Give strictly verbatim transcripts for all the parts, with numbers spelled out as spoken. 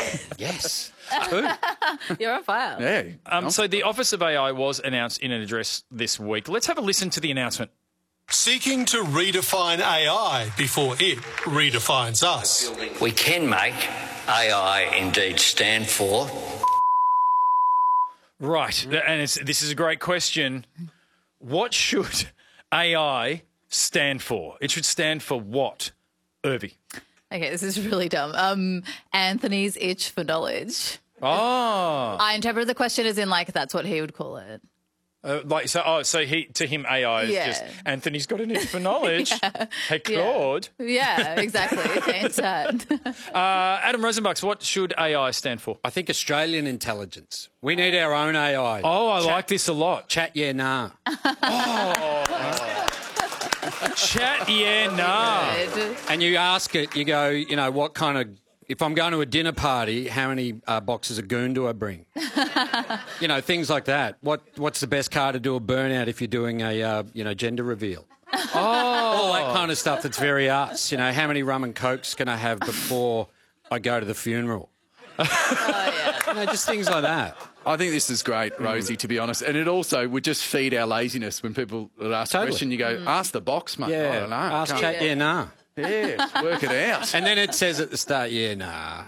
Yes. You're on fire. Yeah. Um, so the Office of A I was announced in an address this week. Let's have a listen to the announcement. Seeking to redefine A I before it redefines us. We can make A I indeed stand for. Right, and it's, this is a great question. What should A I stand for? It should stand for what, Irvi? Okay, this is really dumb. Um, Anthony's itch for knowledge. Oh, I interpreted the question as in like that's what he would call it. uh, like so. Oh, so he to him A I is Yeah. just Anthony's got an itch for knowledge. Hey, Claude. Yeah, exactly. Thanks, Dad. Uh, Adam Rosenbachs, what should A I stand for? I think Australian intelligence. We need our own A I. Oh, I like this a lot. Chat, yeah, nah. Chat, yeah, nah. Good. And you ask it, you go, you know, what kind of, if I'm going to a dinner party, how many uh, boxes of goon do I bring? You know, things like that. What What's the best car to do a burnout if you're doing a, uh, you know, gender reveal? Oh. All that kind of stuff that's very us. You know, how many rum and cokes can I have before I go to the funeral? Oh, yeah. You know, just things like that. I think this is great, Rosie, to be honest. And it also would just feed our laziness when people would ask Totally. a question. You go, ask the box, mate. Yeah. I don't know. Ask Can't- chat, yeah, nah. Yeah, work it out. And then it says at the start, yeah, nah.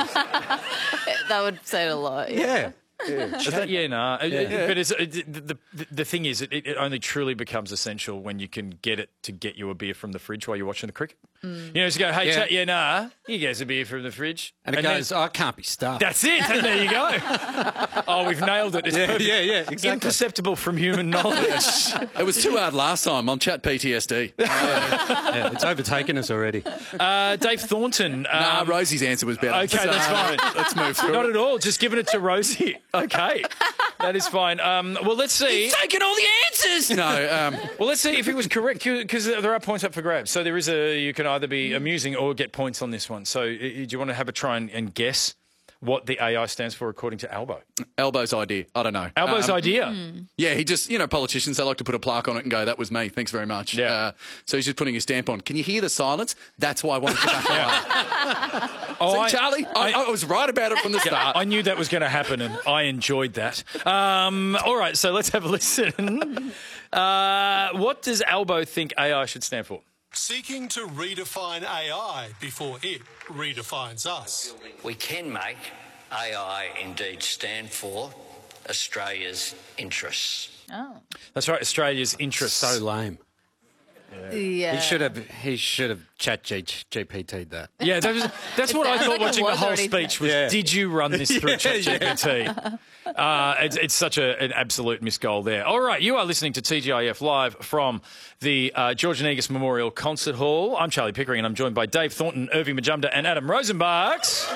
That would say it a lot. Yeah. Chat, yeah, nah. It- it- Yeah. But it's, it, the, the the thing is, it, it only truly becomes essential when you can get it to get you a beer from the fridge while you're watching the cricket. You know, just go, hey, Yeah. chat, yeah, nah. You guys a beer from the fridge. And it then- goes, oh, I can't be stuffed. That's it. And there you go. Oh, we've nailed it. It's Yeah, perfect. yeah, yeah, exactly. Imperceptible from human knowledge. It was too hard last time on Chat P T S D. Yeah, it's overtaken us already. Uh, Dave Thornton. Um, Nah, Rosie's answer was better. Okay, that's fine. Let's move through Not it. at all. Just giving it to Rosie. Okay. That is fine. Um, well, let's see. Taking all the answers! No, um, Well, let's see if it was correct, because there are points up for grabs. So there is a, you can either be amusing or get points on this one. So uh, do you want to have a try and, and guess what the A I stands for according to Albo? Albo's idea. I don't know. Albo's Um, idea. Yeah, he just, you know, politicians, they like to put a plaque on it and go, that was me, thanks very much. Yeah. Uh, so he's just putting his stamp on. Can you hear the silence? That's why I wanted to back away. Oh, See, I- Charlie, I, I was right about it from the start. I knew that was going to happen, and I enjoyed that. Um, all right, so let's have a listen. Uh, what does Albo think A I should stand for? Seeking to redefine A I before it redefines us. We can make A I indeed stand for Australia's interests. Oh. That's right, Australia's interests. So lame. Yeah. He should have. He should have chat G P T'd that. Yeah, that was, that's what I sounds thought like it watching the was whole already speech was, Yeah. did you run this through Yeah, ChatGPT? Uh, it's, it's such a, an absolute missed goal there. All right, you are listening to T G I F live from the uh, George Negus Memorial Concert Hall. I'm Charlie Pickering, and I'm joined by Dave Thornton, Irving Majumdar, and Adam Rosenbachs.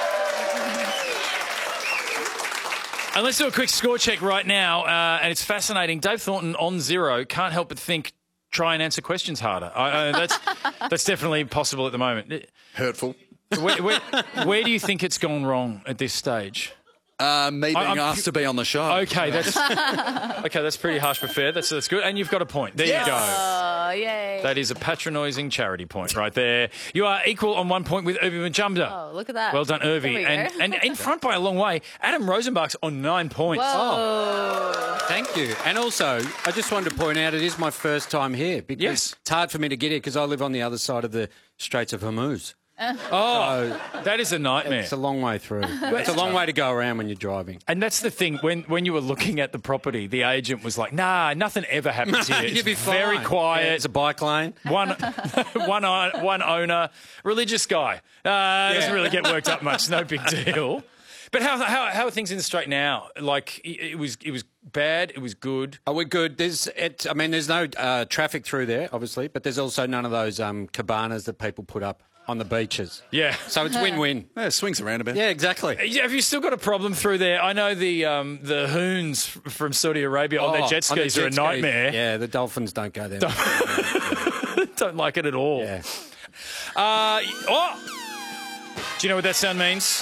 And let's do a quick score check right now, uh, and it's fascinating. Dave Thornton on zero, can't help but think, try and answer questions harder. I, I, that's, that's definitely possible at the moment. Hurtful. Where, where, where do you think it's gone wrong at this stage? Uh, me being I'm- asked to be on the show. Okay, that's okay. That's pretty harsh but fair. That's that's good, and you've got a point. There Yes. you go. Oh, yay. That is a patronising charity point right there. You are equal on one point with Irvi Majumdar. Oh, look at that. Well done, There Irvi, we and go. and in front by a long way. Adam Rosenbach's on nine points. Whoa. Thank you. And also, I just wanted to point out it is my first time here because Yes. it's hard for me to get here because I live on the other side of the Straits of Hormuz. Oh, that is a nightmare. It's a long way through. It's a long way to go around when you're driving. And that's the thing. When when you were looking at the property, the agent was like, "Nah, nothing ever happens here. It's You'd be very fine. quiet. Yeah, it's a bike lane. One, one, o- one owner, religious guy. Uh, Doesn't really get worked up much. No big deal. But how how how are things in the Strait now? Like it, it was it was bad. It was good. Oh, we're good. There's, it, I mean, there's no uh, traffic through there, obviously, but there's also none of those um, cabanas that people put up on the beaches. Yeah. So it's win-win. Yeah, it swings around a bit. Yeah, exactly. Yeah, have you still got a problem through there? I know the um, the hoons f- from Saudi Arabia on their Oh, jet on the skis are a jet skis. nightmare. Yeah, the dolphins don't go there. Don't like it at all. Yeah. Uh, oh! Do you know what that sound means?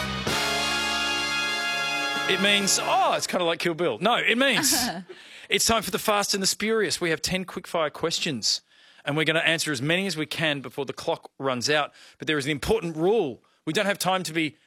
It means, oh, it's kind of like Kill Bill. No, it means it's time for the Fast and the Spurious. We have ten quickfire questions, and we're going to answer as many as we can before the clock runs out. But there is an important rule. We don't have time to be